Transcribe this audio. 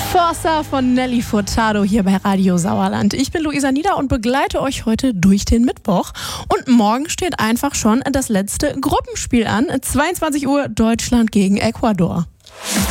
Forza von Nelly Furtado hier bei Radio Sauerland. Ich bin Luisa Nieder und begleite euch heute durch den Mittwoch. Und morgen steht einfach schon das letzte Gruppenspiel an. 22 Uhr Deutschland gegen Ecuador.